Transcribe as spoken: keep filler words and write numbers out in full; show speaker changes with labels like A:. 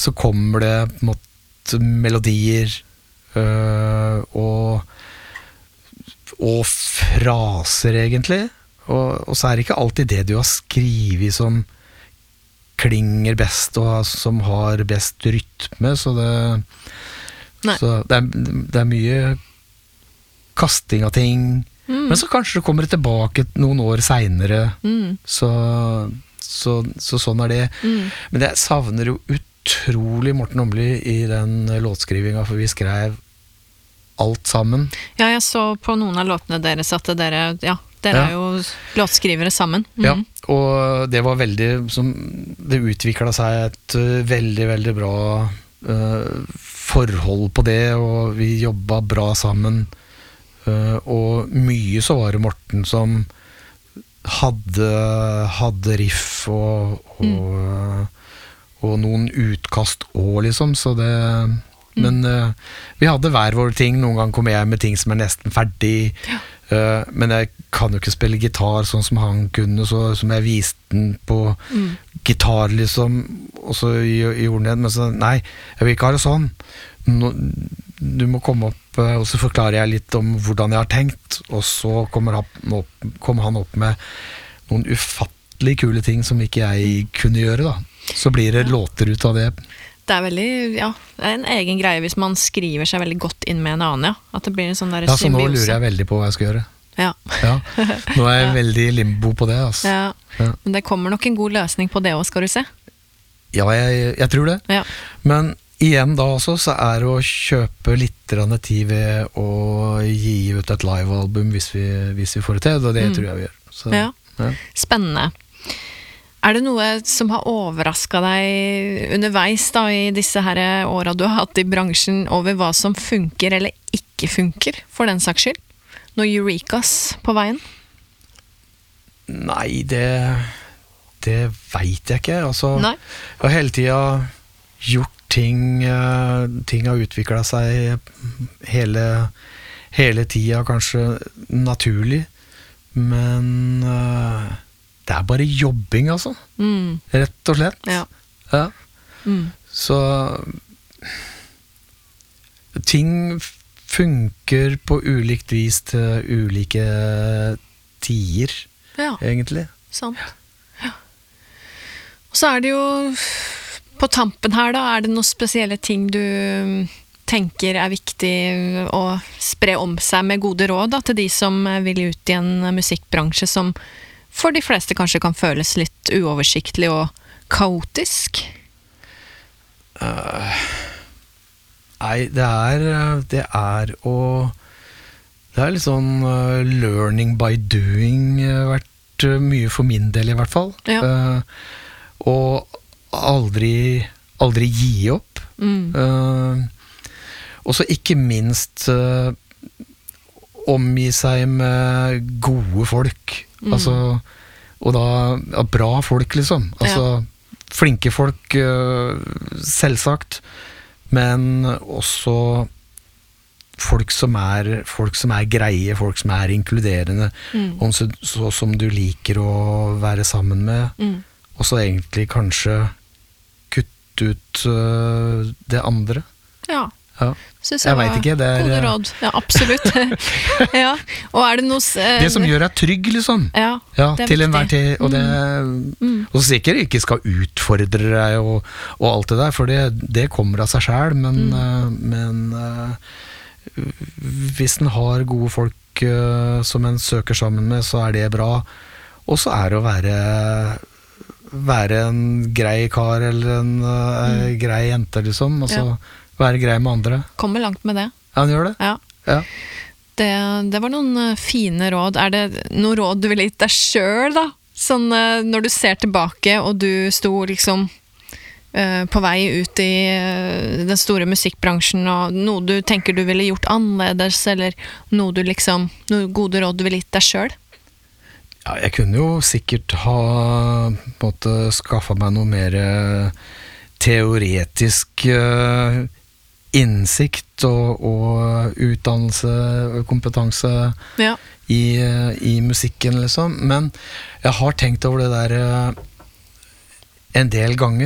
A: så kommer det på en måte melodier øh, og og fraser egentlig og, og så er det ikke alltid det du har skrivet som klinger best og som har best rytme så det, så det, er, det er mye kasting av ting mm. men så kanskje det kommer tilbake noen år senere mm. så, så, så sånn er det mm. men jeg savner jo utrolig Morten Åmli i den låtskrivinga for vi skrev alt sammen.
B: Ja, jeg så på noen av låtene deres at dere, ja, dere ja. er jo låtskrivere sammen. Mm.
A: Ja, og det var veldig, som, det utviklet seg et uh, veldig, veldig bra uh, forhold på det, og vi jobbet bra sammen. Uh, og mye så var det Morten som hadde, hadde riff og, og, mm. og noen utkast også, liksom, så det men uh, vi hadde hver vår ting noen gang kom jeg med ting som er nesten ferdig ja. uh, men jeg kan jo ikke spille gitar sånn som han kunne så, som jeg viste den på mm. gitar liksom og så gjorde han det men så, nei, jeg vil ikke ha det sånn Nå, du må komme opp uh, og så forklarer jeg litt om hvordan jeg har tenkt og så kommer han opp, kommer han opp med noen ufattelig kule ting som ikke jeg kunne gjøre da så blir det ja. låter ut av det
B: Det er veldig, ja, det er en egen greie hvis man skriver seg veldig godt inn med en annen, ja. At det blir en sånn der
A: symbiose.
B: Ja, så
A: nå lurer jeg veldig på hva jeg skal gjøre.
B: Ja.
A: ja. Nå er jeg
B: ja.
A: veldig limbo på det, altså.
B: Ja.
A: ja.
B: Men det kommer nok en god løsning på det også, skal du se.
A: Ja, jeg, jeg tror det.
B: Ja.
A: Men igjen da også, så er det å kjøpe litt tid ved å gi ut et livealbum hvis vi, hvis vi får det til, og det mm. tror jeg vi gjør. Så,
B: ja. Ja. Spennende. Er det noe som har overrasket deg underveis da, i disse her årene du har hatt i bransjen over hva som funker eller ikke funker, for den saks skyld? Noe eurekas på veien?
A: Nei, det, det vet jeg ikke. Altså,
B: Nei.
A: Jeg har hele tiden gjort ting, ting har utviklet seg hele, hele tiden, kanskje naturlig, men... Det er bare jobbing, altså. Mm. Rett og slett.
B: Ja.
A: Ja.
B: Mm.
A: Så ting funker på ulikt vis til ulike tider,
B: ja.
A: egentlig.
B: Sant. Ja. Og så er det jo på tampen her da, er det noen spesielle ting du tenker er viktig å spre om seg med gode råd da, til de som vil ut i en musikkbransje som for de fleste kanskje kan føles litt uoversiktlig og kaotisk?
A: Uh, nei, det er det er å det er litt sånn uh, learning by doing uh, vært uh, mye for min del i hvert fall.
B: Ja.
A: Uh, og aldri aldri gi opp. Mm. Uh, og så ikke minst uh, omgi seg med gode folk. Mm. Altså, og da ja, bra folk liksom altså ja. Flinke folk uh, selvsagt men også folk som er folk som er greie, folk som er inkluderende mm. og så, så som du liker å være sammen med mm. og så egentlig kanskje kutte ut uh, det andre
B: ja
A: Ja.
B: Jeg,
A: jeg vet ikke, det er
B: gode råd. Ja, absolutt. ja. Og er det noe uh,
A: det som gjør deg trygg, liksom.
B: Ja,
A: ja
B: det er
A: til enhver tid. Og, det,
B: mm.
A: og så sikkert ikke skal utfordre deg og, og alt det der, for det, det kommer av seg selv, men, mm. uh, men uh, hvis en har gode folk uh, som en søker sammen med, så er det bra. Og så er det å være være en grei kar eller en uh, mm. grei jente, liksom. Og så ja. Være grei med andre.
B: Kommer langt med det.
A: Ja, han gjør det.
B: Ja.
A: Ja.
B: Det, det var noen fine råd. Er det noen råd du ville gitt deg selv, da? Sånn når du ser tilbake, og du sto liksom uh, på vei ut i uh, den store musikkbransjen, og noe du tenker du ville gjort annerledes, eller noe du liksom, noen gode råd du ville gitt deg selv?
A: Ja, jeg kunne jo sikkert ha på en måte skaffet meg noe mer teoretisk uh, innsikt og, og utdannelse og kompetanse
B: ja.
A: i, i musikken liksom, men jeg har tenkt over det der uh, en del ganger